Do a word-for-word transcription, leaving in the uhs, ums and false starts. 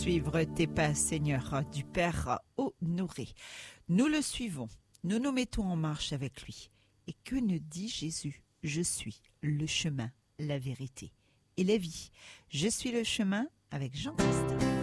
suivre tes pas, Seigneur, du Père honoré. Nous le suivons, nous nous mettons en marche avec lui. Et que nous dit Jésus? Je suis le chemin, la vérité et la vie. Je suis le chemin avec Jean-Christophe.